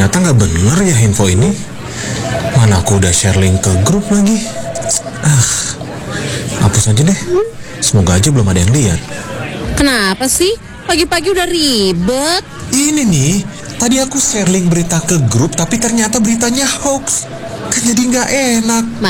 Ternyata nggak bener ya info ini. Mana aku udah share link ke grup lagi. Hapus aja deh. Semoga aja belum ada yang lihat. Kenapa sih? Pagi-pagi udah ribet. Ini nih, tadi aku share link berita ke grup tapi ternyata beritanya hoax. Kan jadi nggak enak.